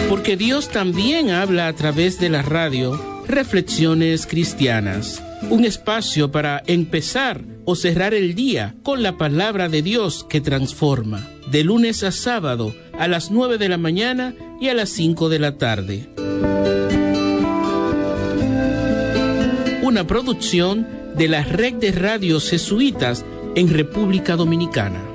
Porque Dios también habla a través de la radio. Reflexiones Cristianas, un espacio para empezar o cerrar el día con la palabra de Dios que transforma, de lunes a sábado a las 9 de la mañana y a las 5 de la tarde. Una producción de la Red de Radios Jesuitas en República Dominicana.